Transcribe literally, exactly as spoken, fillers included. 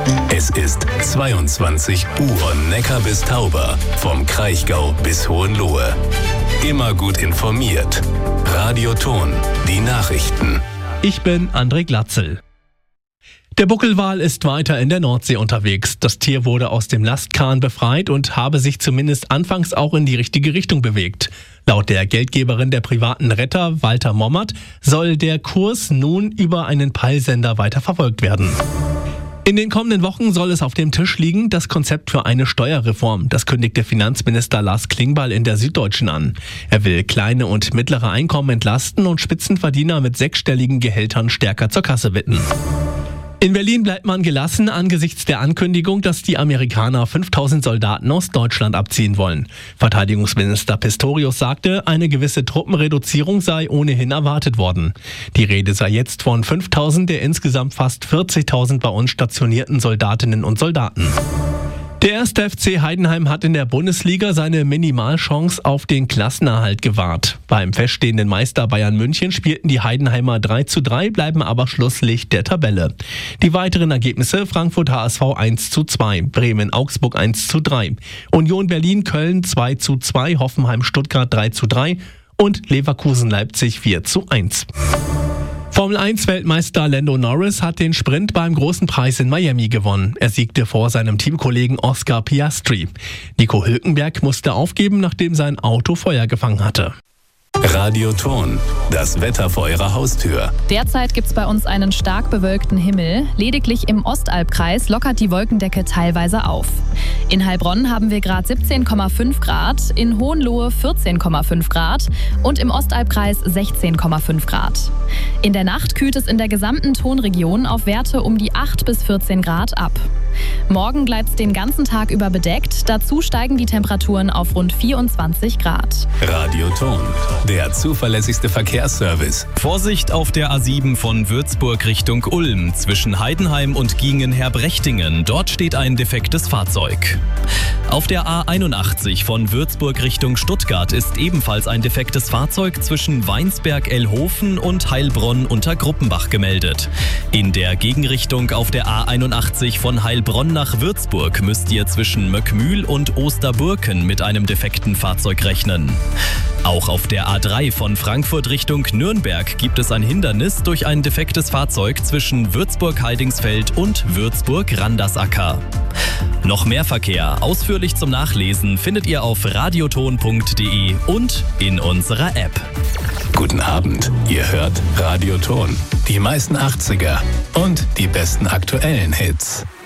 Es ist zweiundzwanzig Uhr Neckar bis Tauber, vom Kraichgau bis Hohenlohe. Immer gut informiert. Radio Ton, die Nachrichten. Ich bin André Glatzel. Der Buckelwal ist weiter in der Nordsee unterwegs. Das Tier wurde aus dem Lastkahn befreit und habe sich zumindest anfangs auch in die richtige Richtung bewegt. Laut der Geldgeberin der privaten Retter, Walter Mommert, soll der Kurs nun über einen Peilsender weiter verfolgt werden. In den kommenden Wochen soll es auf dem Tisch liegen, das Konzept für eine Steuerreform. Das kündigte Finanzminister Lars Klingbeil in der Süddeutschen an. Er will kleine und mittlere Einkommen entlasten und Spitzenverdiener mit sechsstelligen Gehältern stärker zur Kasse bitten. In Berlin bleibt man gelassen angesichts der Ankündigung, dass die Amerikaner fünftausend Soldaten aus Deutschland abziehen wollen. Verteidigungsminister Pistorius sagte, eine gewisse Truppenreduzierung sei ohnehin erwartet worden. Die Rede sei jetzt von fünftausend der insgesamt fast vierzigtausend bei uns stationierten Soldatinnen und Soldaten. Der erste F C Heidenheim hat in der Bundesliga seine Minimalchance auf den Klassenerhalt gewahrt. Beim feststehenden Meister Bayern München spielten die Heidenheimer drei zu drei, bleiben aber Schlusslicht der Tabelle. Die weiteren Ergebnisse: Frankfurt H S V eins zu zwei, Bremen Augsburg eins zu drei, Union Berlin Köln zwei zu zwei, Hoffenheim Stuttgart drei zu drei und Leverkusen Leipzig vier zu eins. Formel eins Weltmeister Lando Norris hat den Sprint beim Großen Preis in Miami gewonnen. Er siegte vor seinem Teamkollegen Oscar Piastri. Nico Hülkenberg musste aufgeben, nachdem sein Auto Feuer gefangen hatte. Radio Ton, das Wetter vor Ihrer Haustür. Derzeit gibt es bei uns einen stark bewölkten Himmel. Lediglich im Ostalbkreis lockert die Wolkendecke teilweise auf. In Heilbronn haben wir gerade siebzehn Komma fünf Grad, in Hohenlohe vierzehn Komma fünf Grad und im Ostalbkreis sechzehn Komma fünf Grad. In der Nacht kühlt es in der gesamten Tonregion auf Werte um die acht bis vierzehn Grad ab. Morgen bleibt es den ganzen Tag über bedeckt. Dazu steigen die Temperaturen auf rund vierundzwanzig Grad. Radio Ton, der zuverlässigste Verkehrsservice. Vorsicht auf der A sieben von Würzburg Richtung Ulm zwischen Heidenheim und Giengen-Herbrechtingen. Dort steht ein defektes Fahrzeug. Auf der A einundachtzig von Würzburg Richtung Stuttgart ist ebenfalls ein defektes Fahrzeug zwischen Weinsberg-Ellhofen und Heilbronn unter Gruppenbach gemeldet. In der Gegenrichtung auf der A einundachtzig von Heilbronn nach Würzburg müsst ihr zwischen Möckmühl und Osterburken mit einem defekten Fahrzeug rechnen. Auch auf der A drei von Frankfurt Richtung Nürnberg gibt es ein Hindernis durch ein defektes Fahrzeug zwischen Würzburg-Heidingsfeld und Würzburg-Randersacker. Noch mehr Verkehr ausführlich zum Nachlesen findet ihr auf radioton punkt de und in unserer App. Guten Abend, ihr hört Radio Ton, die meisten achtziger und die besten aktuellen Hits.